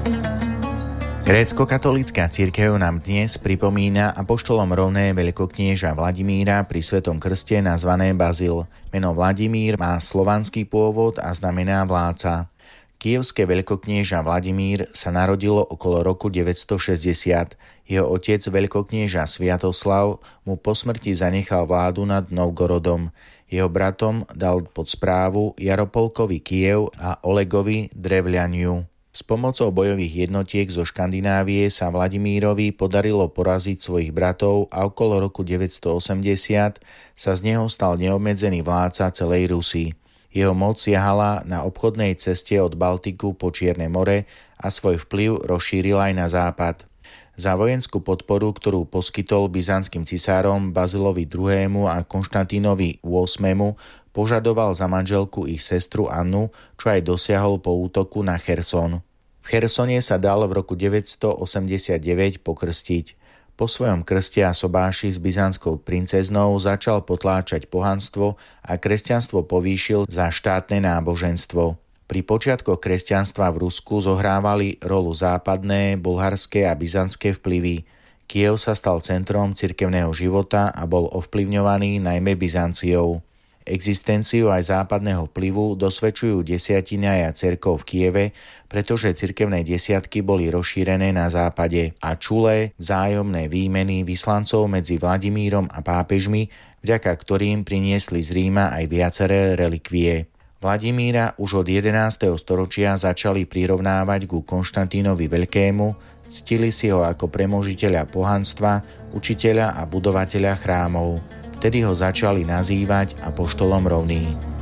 Grécko-katolícka cirkev nám dnes pripomína apoštolom rovné veľkoknieža Vladimíra pri Svetom krste nazvané Bazil. Meno Vladimír má slovanský pôvod a znamená vládca. Kyjevské veľkoknieža Vladimír sa narodilo okolo roku 960. Jeho otec veľkoknieža Sviatoslav mu po smrti zanechal vládu nad Novgorodom. Jeho bratom dal pod správu Jaropolkovi Kyjev a Olegovi Drevľaniu. S pomocou bojových jednotiek zo Škandinávie sa Vladimírovi podarilo poraziť svojich bratov a okolo roku 980 sa z neho stal neobmedzený vládca celej Rusy. Jeho moc siahala na obchodnej ceste od Baltiku po Čierne more a svoj vplyv rozšíril aj na západ. Za vojenskú podporu, ktorú poskytol byzantským cisárom Bazilovi II. A Konštantínovi VIII., požadoval za manželku ich sestru Annu, čo aj dosiahol po útoku na Cherson. V Chersone sa dal v roku 989 pokrstiť. Po svojom krste a sobáši s byzantskou princeznou začal potláčať pohanstvo a kresťanstvo povýšil za štátne náboženstvo. Pri počiatkoch kresťanstva v Rusku zohrávali rolu západné, bulharské a byzantské vplyvy. Kyjev sa stal centrom cirkevného života a bol ovplyvňovaný najmä Byzanciou. Existenciu aj západného vplyvu dosvedčujú desiatiny a cirkev v Kyjeve, pretože cirkevné desiatky boli rozšírené na západe a čulé vzájomné výmeny vyslancov medzi Vladimírom a pápežmi, vďaka ktorým priniesli z Ríma aj viaceré relikvie. Vladimíra už od 11. storočia začali prirovnávať ku Konštantínovi Veľkému, ctili si ho ako premožiteľa pohanstva, učiteľa a budovateľa chrámov. Vtedy ho začali nazývať apoštolom rovný.